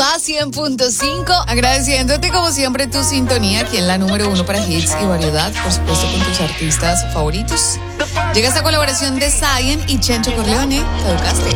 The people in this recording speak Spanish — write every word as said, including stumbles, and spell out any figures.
más cien punto cinco. Agradeciéndote como siempre tu sintonía aquí en la número uno para hits y variedad, por supuesto con tus artistas favoritos. Llega esta colaboración de Zion y Chencho Corleone. Caducaste.